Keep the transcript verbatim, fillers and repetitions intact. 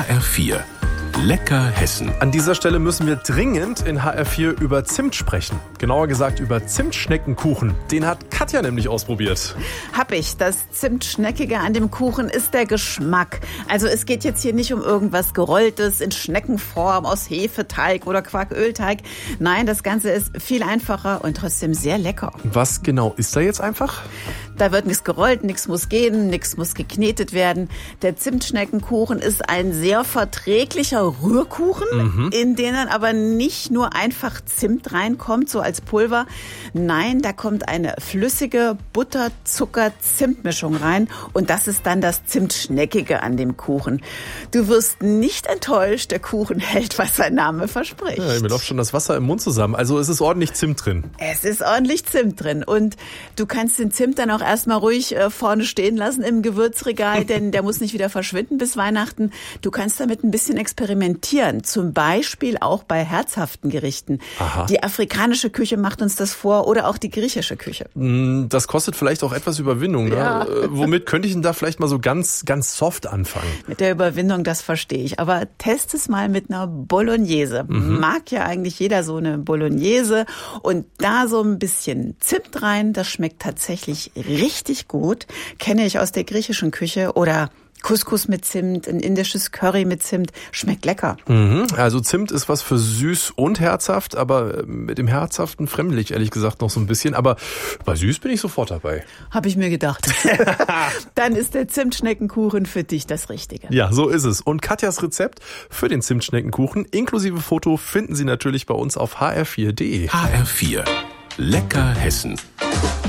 H R vier. Lecker Hessen. An dieser Stelle müssen wir dringend in H R vier über Zimt sprechen. Genauer gesagt über Zimtschneckenkuchen. Den hat Katja nämlich ausprobiert. Hab ich. Das Zimtschneckige an dem Kuchen ist der Geschmack. Also es geht jetzt hier nicht um irgendwas Gerolltes in Schneckenform aus Hefeteig oder Quarkölteig. Nein, das Ganze ist viel einfacher und trotzdem sehr lecker. Was genau ist da jetzt einfach? Da wird nichts gerollt, nichts muss gehen, nichts muss geknetet werden. Der Zimtschneckenkuchen ist ein sehr verträglicher Rührkuchen, mhm. in den dann aber nicht nur einfach Zimt reinkommt, so als Pulver. Nein, da kommt eine flüssige Butter-Zucker-Zimt-Mischung rein und das ist dann das Zimtschneckige an dem Kuchen. Du wirst nicht enttäuscht, der Kuchen hält, was sein Name verspricht. Ja, mir läuft schon das Wasser im Mund zusammen. Also es ist ordentlich Zimt drin. Es ist ordentlich Zimt drin und du kannst den Zimt dann auch erstmal ruhig äh, vorne stehen lassen im Gewürzregal, denn der muss nicht wieder verschwinden bis Weihnachten. Du kannst damit ein bisschen experimentieren, zum Beispiel auch bei herzhaften Gerichten. Aha. Die afrikanische Küche macht uns das vor oder auch die griechische Küche. Das kostet vielleicht auch etwas Überwindung. Ja. Ne? Womit könnte ich denn da vielleicht mal so ganz, ganz soft anfangen? Mit der Überwindung, das verstehe ich. Aber test es mal mit einer Bolognese. Mhm. Mag ja eigentlich jeder so eine Bolognese. Und da so ein bisschen Zimt rein, das schmeckt tatsächlich richtig gut. Kenne ich aus der griechischen Küche oder Couscous mit Zimt, ein indisches Curry mit Zimt, schmeckt lecker. Mhm. Also Zimt ist was für süß und herzhaft, aber mit dem Herzhaften fremdel ich ehrlich gesagt noch so ein bisschen. Aber bei süß bin ich sofort dabei. Habe ich mir gedacht. Dann ist der Zimtschneckenkuchen für dich das Richtige. Ja, so ist es. Und Katjas Rezept für den Zimtschneckenkuchen inklusive Foto finden Sie natürlich bei uns auf h r vier punkt d e. H R vier. Lecker Hessen.